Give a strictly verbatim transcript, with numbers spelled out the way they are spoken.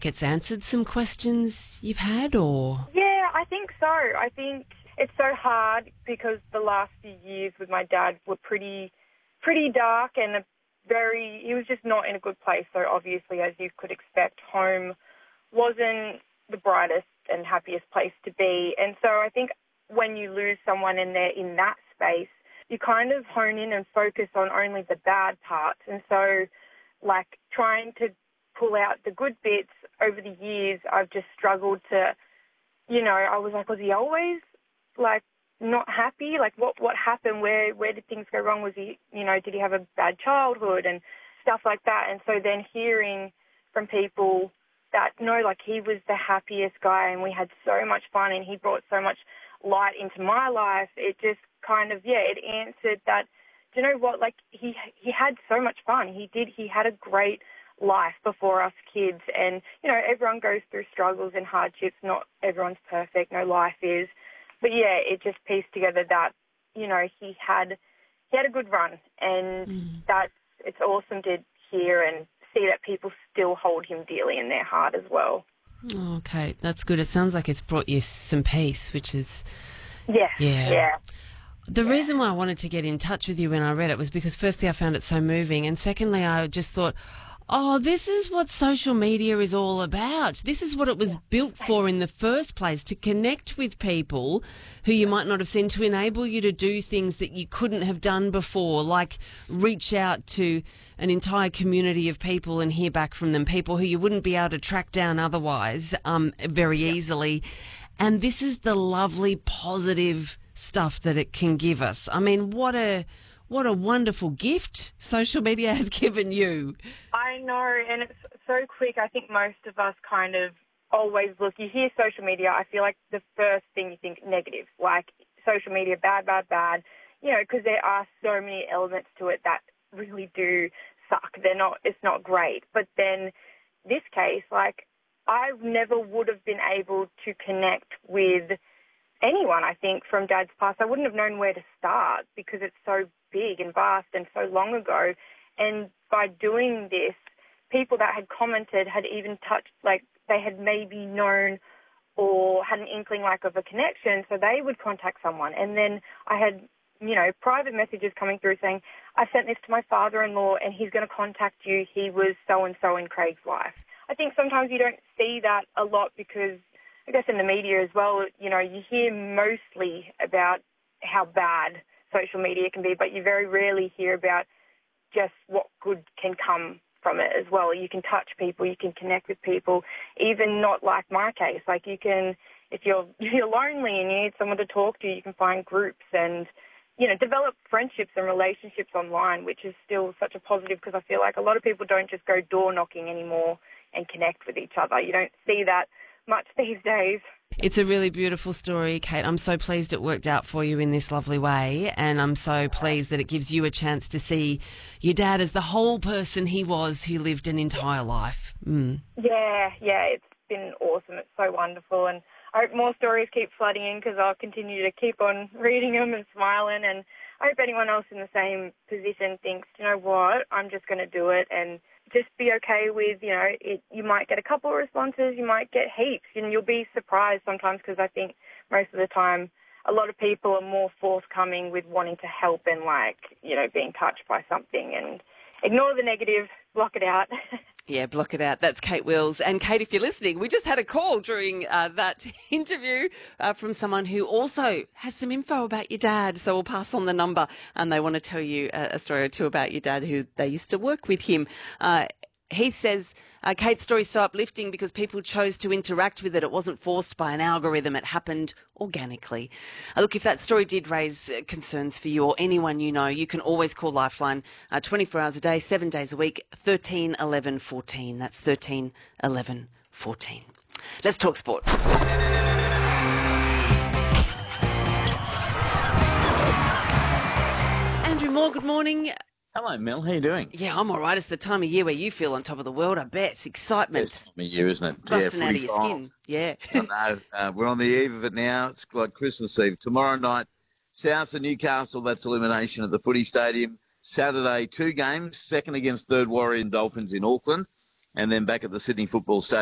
it's answered some questions you've had, or? Yeah, I think so. I think it's so hard because the last few years with my dad were pretty, pretty dark and a very, he was just not in a good place. So obviously, as you could expect, home wasn't the brightest and happiest place to be. And so I think when you lose someone and they're in that space, you kind of hone in and focus on only the bad parts. And so, like, trying to pull out the good bits over the years, I've just struggled to, you know, I was like, was he always, like, not happy? Like, what what happened? Where where did things go wrong? Was he, you know, did he have a bad childhood and stuff like that? And so then hearing from people that, no, like, he was the happiest guy and we had so much fun and he brought so much light into my life, it just kind of, yeah, it answered that, do you know what, like, he he had so much fun. He did, he had a great life before us kids. And, you know, everyone goes through struggles and hardships. Not everyone's perfect. No life is. But, yeah, it just pieced together that, you know, he had he had a good run. And Mm. that's, it's awesome to hear and see that people still hold him dearly in their heart as well. Oh, okay, that's good. It sounds like it's brought you some peace, which is... Yeah, Yeah. yeah. The reason why I wanted to get in touch with you when I read it was because firstly I found it so moving, and secondly I just thought, oh, this is what social media is all about. This is what it was built for in the first place, to connect with people who you might not have seen, to enable you to do things that you couldn't have done before, like reach out to an entire community of people and hear back from them, people who you wouldn't be able to track down otherwise um, very easily. And this is the lovely, positive stuff that it can give us. I mean, what a what a wonderful gift social media has given you. I know, and it's so quick. I think most of us kind of always look, you hear social media, I feel like the first thing you think negative, like social media, bad, bad, bad, you know, because there are so many elements to it that really do suck. They're not, it's not great. But then this case, like, I never would have been able to connect with anyone, I think, from Dad's past. I wouldn't have known where to start because it's so big and vast and so long ago. And by doing this, people that had commented had even touched, like, they had maybe known or had an inkling, like, of a connection, so they would contact someone. And then I had, you know, private messages coming through saying, I sent this to my father-in-law and he's going to contact you. He was so-and-so in Craig's life. I think sometimes you don't see that a lot because, I guess in the media as well, you know, you hear mostly about how bad social media can be, but you very rarely hear about just what good can come from it as well. You can touch people, you can connect with people, even not like my case. Like, you can, if you're, if you're lonely and you need someone to talk to, you can find groups and, you know, develop friendships and relationships online, which is still such a positive because I feel like a lot of people don't just go door knocking anymore and connect with each other. You don't see that much these days. It's a really beautiful story, Kate. I'm so pleased it worked out for you in this lovely way, and I'm so pleased that it gives you a chance to see your dad as the whole person he was who lived an entire life. Mm. Yeah, yeah, it's been awesome. It's so wonderful, and I hope more stories keep flooding in because I'll continue to keep on reading them and smiling, and I hope anyone else in the same position thinks, you know what, I'm just going to do it and just be okay with, you know, it, you might get a couple of responses, you might get heaps, and you'll be surprised sometimes because I think most of the time a lot of people are more forthcoming with wanting to help and, like, you know, being touched by something, and ignore the negative, block it out. Yeah, block it out. That's Kate Wills. And Kate, if you're listening, we just had a call during uh, that interview uh, from someone who also has some info about your dad. So we'll pass on the number, and they want to tell you a, a story or two about your dad, who they used to work with him. Uh, he says, uh, Kate's story is so uplifting because people chose to interact with it. It wasn't forced by an algorithm. It happened organically. Uh, look, if that story did raise uh, concerns for you or anyone you know, you can always call Lifeline uh, twenty-four hours a day, seven days a week, thirteen eleven fourteen. That's thirteen eleven fourteen. Let's talk sport. Andrew Moore, good morning. Hello, Mel. How you doing? Yeah, I'm all right. It's the time of year where you feel on top of the world, I bet. Excitement. It's time of year, isn't it? Busting yeah, out of your skin. Yeah. I know. Uh, we're on the eve of it now. It's like Christmas Eve. Tomorrow night, South and Newcastle, that's elimination at the Footy Stadium. Saturday, two games, second against third Warrior and Dolphins in Auckland, and then back at the Sydney Football Stadium.